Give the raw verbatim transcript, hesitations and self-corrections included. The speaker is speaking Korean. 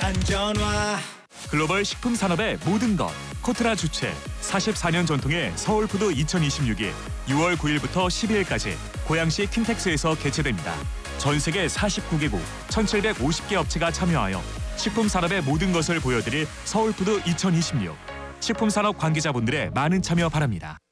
안전화. 글로벌 식품 산업의 모든 것. 코트라 주최 사십사 년 전통의 서울푸드 이천이십육이 유월 구일부터 십이일까지 고양시 킨텍스에서 개최됩니다. 전 세계 사십구 개국 천칠백오십 개 업체가 참여하여 식품 산업의 모든 것을 보여드릴 서울푸드 이천이십육. 식품 산업 관계자분들의 많은 참여 바랍니다.